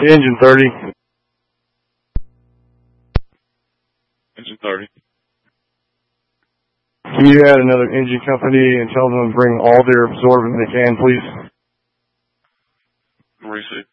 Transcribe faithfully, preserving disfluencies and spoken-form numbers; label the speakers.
Speaker 1: Engine thirty.
Speaker 2: Engine thirty.
Speaker 1: Can you add another engine company and tell them to bring all their absorbent they can, please?
Speaker 2: Receive.